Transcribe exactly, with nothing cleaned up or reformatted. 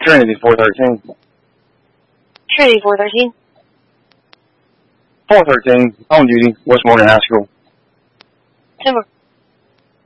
Trinity four thirteen. Trinity four thirteen. four thirteen, on duty, West Morgan High School. Timber.